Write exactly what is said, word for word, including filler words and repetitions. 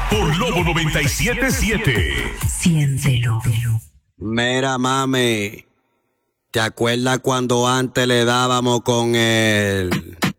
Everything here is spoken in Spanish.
por Lobo noventa y siete punto siete. Siéntelo. Mira, mami, ¿te acuerdas cuando antes le dábamos con el...